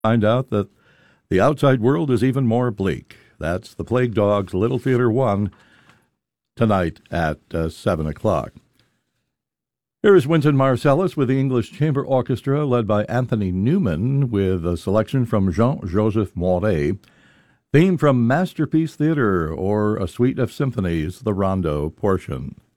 find out that the outside world is even more bleak. That's the Plague Dogs Little Theater 1 tonight at 7 o'clock. Here is Wynton Marsalis with the English Chamber Orchestra led by Anthony Newman with a selection from Jean-Joseph Moret, theme from Masterpiece Theater or A Suite of Symphonies, the Rondo portion.